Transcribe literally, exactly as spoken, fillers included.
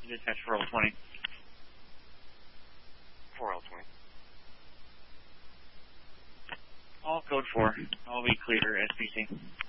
Dispatch four L twenty. four L twenty. All code four. All be clear, S B C.